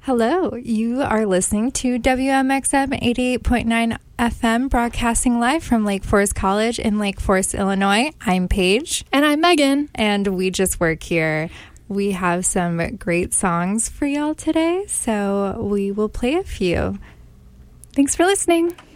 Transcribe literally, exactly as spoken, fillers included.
Hello, you are listening to W M X M eighty-eight point nine F M, broadcasting live from Lake Forest College in Lake Forest, Illinois. I'm Paige. And I'm Megan. And we just work here. We have some great songs for y'all today, so we will play a few. Thanks for listening.